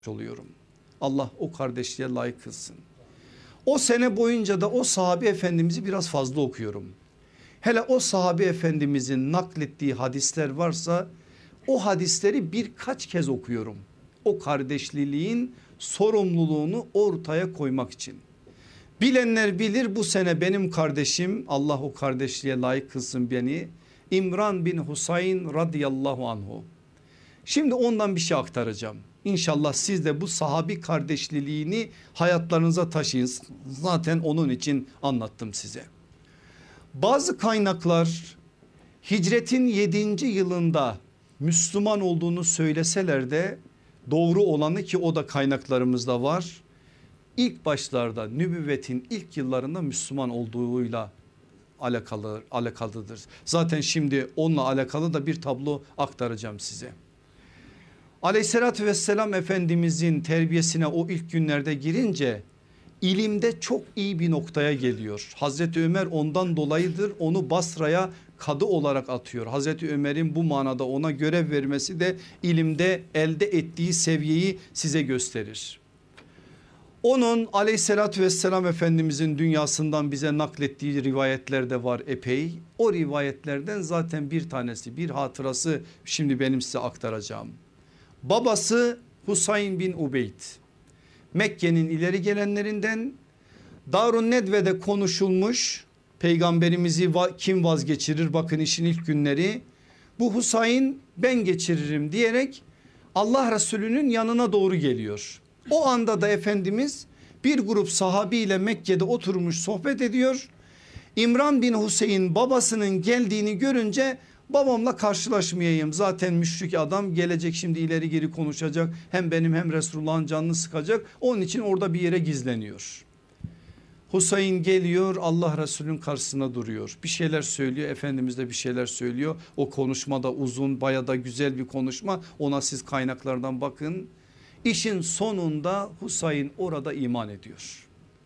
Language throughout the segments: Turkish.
oluyorum. Allah o kardeşliğe layık kılsın. O sene boyunca da o sahabe efendimizi biraz fazla okuyorum. Hele o sahabe efendimizin naklettiği hadisler varsa o hadisleri birkaç kez okuyorum. O kardeşliliğin sorumluluğunu ortaya koymak için. Bilenler bilir, bu sene benim kardeşim, Allah o kardeşliğe layık kılsın beni, İmran bin Husayn radıyallahu anhu. Şimdi ondan bir şey aktaracağım. İnşallah siz de bu sahabi kardeşliğini hayatlarınıza taşıyın. Zaten onun için anlattım size. Bazı kaynaklar hicretin 7. yılında Müslüman olduğunu söyleseler de doğru olanı, ki o da kaynaklarımızda var, İlk başlarda nübüvvetin ilk yıllarında Müslüman olduğuyla alakalıdır. Zaten şimdi onunla alakalı da bir tablo aktaracağım size. Aleyhissalatü vesselam Efendimizin terbiyesine o ilk günlerde girince ilimde çok iyi bir noktaya geliyor. Hazreti Ömer ondan dolayıdır onu Basra'ya kadı olarak atıyor. Hazreti Ömer'in bu manada ona görev vermesi de ilimde elde ettiği seviyeyi size gösterir. Onun aleyhissalatü vesselam Efendimizin dünyasından bize naklettiği rivayetler de var epey. O rivayetlerden zaten bir tanesi, bir hatırası şimdi benim size aktaracağım. Babası Husayn bin Ubeyd, Mekke'nin ileri gelenlerinden. Darun Nedve'de konuşulmuş, peygamberimizi kim vazgeçirir, bakın işin ilk günleri. Bu Husayn ben geçiririm diyerek Allah Resulü'nün yanına doğru geliyor. O anda da Efendimiz bir grup sahabiyle Mekke'de oturmuş sohbet ediyor. İmran bin Hüseyin babasının geldiğini görünce babamla karşılaşmayayım, zaten müşrik adam gelecek, şimdi ileri geri konuşacak, hem benim hem Resulullah'ın canını sıkacak, onun için orada bir yere gizleniyor. Hüseyin geliyor, Allah Resulü'nün karşısına duruyor, bir şeyler söylüyor, Efendimiz de bir şeyler söylüyor. O konuşma da uzun, bayağı da güzel bir konuşma, ona siz kaynaklardan bakın. İşin sonunda Husayn orada iman ediyor.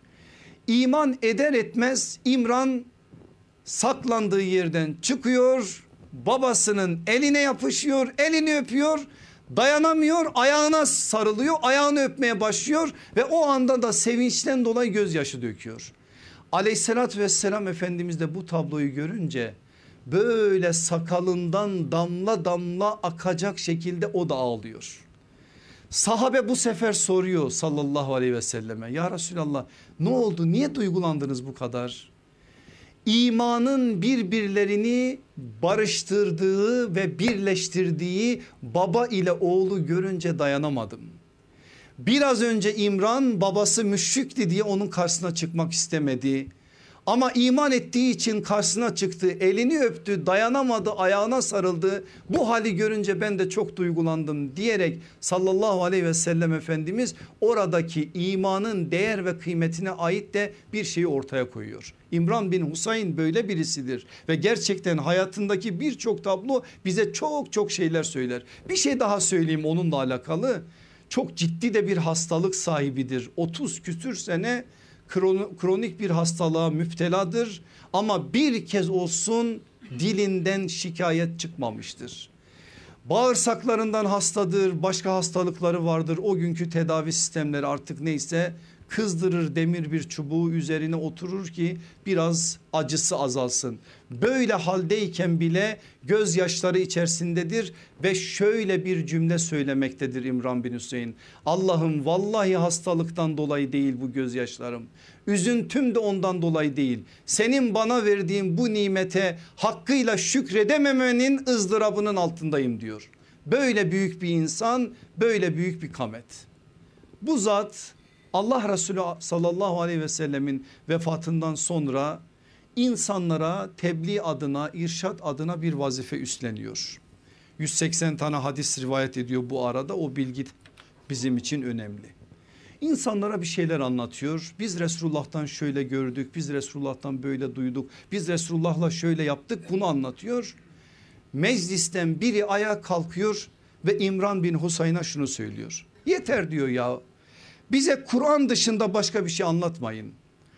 İman eder etmez İmran saklandığı yerden çıkıyor, babasının eline yapışıyor, elini öpüyor, dayanamıyor, ayağına sarılıyor, ayağını öpmeye başlıyor ve o anda da sevinçten dolayı gözyaşı döküyor. Aleyhissalatü vesselam Efendimiz de bu tabloyu görünce böyle sakalından damla damla akacak şekilde o da ağlıyor. Sahabe bu sefer soruyor sallallahu aleyhi ve selleme, ya Resulallah ne oldu, niye duygulandınız bu kadar? İmanın birbirlerini barıştırdığı ve birleştirdiği baba ile oğlu görünce dayanamadım. Biraz önce İmran babası müşrikti diye onun karşısına çıkmak istemedi. Ama iman ettiği için karşısına çıktı, elini öptü, dayanamadı, ayağına sarıldı. Bu hali görünce ben de çok duygulandım diyerek sallallahu aleyhi ve sellem Efendimiz oradaki imanın değer ve kıymetine ait de bir şeyi ortaya koyuyor. İmran bin Husayn böyle birisidir ve gerçekten hayatındaki birçok tablo bize çok şeyler söyler. Bir şey daha söyleyeyim onunla alakalı. Çok ciddi de bir hastalık sahibidir. 30 küsür sene kronik bir hastalığa müpteladır ama bir kez olsun dilinden şikayet çıkmamıştır. Bağırsaklarından hastadır, başka hastalıkları vardır. O günkü tedavi sistemleri artık neyse, kızdırır demir bir çubuğu üzerine oturur ki biraz acısı azalsın. Böyle haldeyken bile gözyaşları içerisindedir ve şöyle bir cümle söylemektedir İmran bin Hüseyin. Allah'ım vallahi hastalıktan dolayı değil bu gözyaşlarım. Üzüntüm de ondan dolayı değil. Senin bana verdiğin bu nimete hakkıyla şükredememenin ızdırabının altındayım diyor. Böyle büyük bir insan, böyle büyük bir kamet. Bu zat Allah Resulü sallallahu aleyhi ve sellemin vefatından sonra insanlara tebliğ adına, irşat adına bir vazife üstleniyor. 180 tane hadis rivayet ediyor bu arada, o bilgi bizim için önemli. İnsanlara bir şeyler anlatıyor. Biz Resulullah'tan şöyle gördük, biz Resulullah'tan böyle duyduk, biz Resulullah'la şöyle yaptık, bunu anlatıyor. Meclisten biri ayağa kalkıyor ve İmran bin Husayn'a şunu söylüyor. Yeter diyor ya. Bize Kur'an dışında başka bir şey anlatmayın.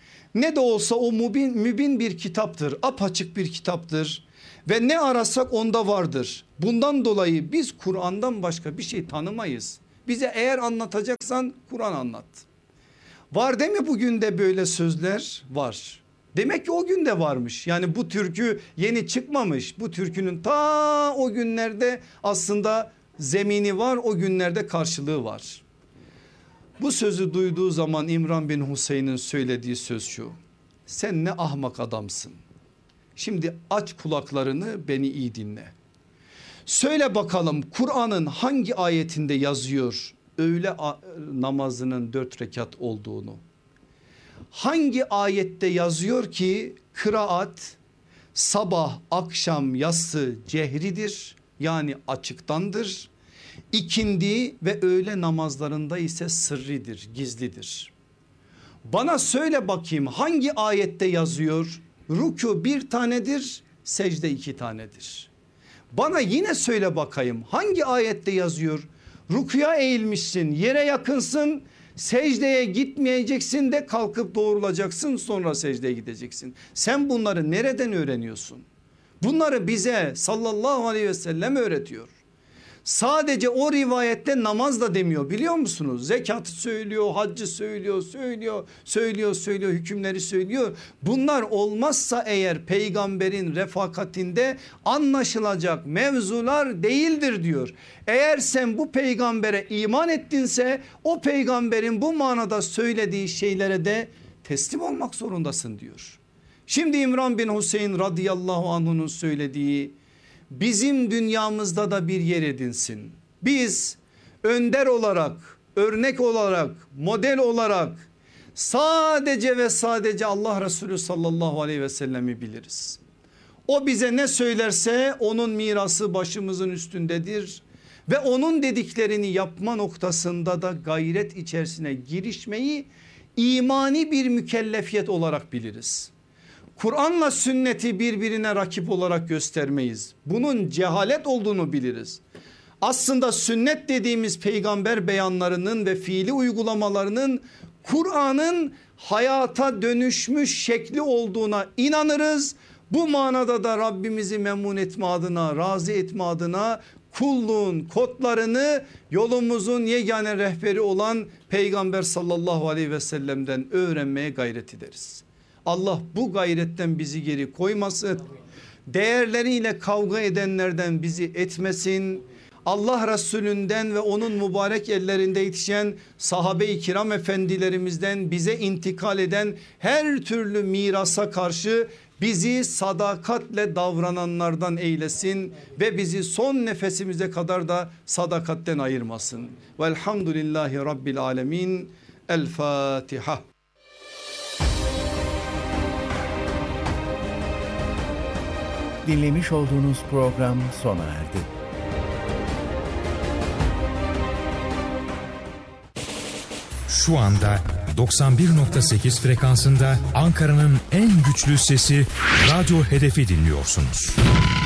Ne de olsa o mübin bir kitaptır, apaçık bir kitaptır ve ne arasak onda vardır. Bundan dolayı biz Kur'an'dan başka bir şey tanımayız. Bize eğer anlatacaksan Kur'an anlat. Var değil mi bugün de böyle sözler? Var. Demek ki o gün de varmış. Yani bu türkü yeni çıkmamış. Bu türkünün ta o günlerde aslında zemini var, o günlerde karşılığı var. Bu sözü duyduğu zaman İmran bin Hüseyin'in söylediği söz şu: sen ne ahmak adamsın. Şimdi aç kulaklarını, beni iyi dinle. Söyle bakalım, Kur'an'ın hangi ayetinde yazıyor öğle namazının 4 rekat olduğunu? Hangi ayette yazıyor ki kıraat sabah, akşam, yatsı cehridir, yani açıktandır. İkindi ve öğle namazlarında ise sırridir, gizlidir. Bana söyle bakayım, hangi ayette yazıyor rükû bir tanedir, secde 2 tanedir? Bana yine söyle bakayım, hangi ayette yazıyor rükûya eğilmişsin, yere yakınsın, secdeye gitmeyeceksin de kalkıp doğrulacaksın, sonra secdeye gideceksin. Sen bunları nereden öğreniyorsun? Bunları bize sallallahu aleyhi ve sellem öğretiyor. Sadece o rivayette namaz da demiyor, biliyor musunuz? Zekatı söylüyor, haccı söylüyor, hükümleri söylüyor. Bunlar olmazsa eğer peygamberin refakatinde anlaşılacak mevzular değildir diyor. Eğer sen bu peygambere iman ettinse o peygamberin bu manada söylediği şeylere de teslim olmak zorundasın diyor. Şimdi İmran bin Hüseyin radıyallahu anh'un söylediği bizim dünyamızda da bir yer edinsin. Biz önder olarak, örnek olarak, model olarak sadece ve sadece Allah Resulü sallallahu aleyhi ve sellemi biliriz. O bize ne söylerse onun mirası başımızın üstündedir ve onun dediklerini yapma noktasında da gayret içerisine girişmeyi imani bir mükellefiyet olarak biliriz. Kur'an'la sünneti birbirine rakip olarak göstermeyiz. Bunun cehalet olduğunu biliriz. Aslında sünnet dediğimiz peygamber beyanlarının ve fiili uygulamalarının Kur'an'ın hayata dönüşmüş şekli olduğuna inanırız. Bu manada da Rabbimizi memnun etme adına, razı etme adına kulluğun kodlarını yolumuzun yegane rehberi olan Peygamber sallallahu aleyhi ve sellem'den öğrenmeye gayret ederiz. Allah bu gayretten bizi geri koymasın. Değerleriyle kavga edenlerden bizi etmesin. Allah Resulünden ve onun mübarek ellerinde yetişen sahabe-i kiram efendilerimizden bize intikal eden her türlü mirasa karşı bizi sadakatle davrananlardan eylesin ve bizi son nefesimize kadar da sadakatten ayırmasın. Velhamdülillahi Rabbil alemin. El Fatiha. Dinlemiş olduğunuz program sona erdi. Şu anda 91.8 frekansında Ankara'nın en güçlü sesi Radyo Hedef'i dinliyorsunuz.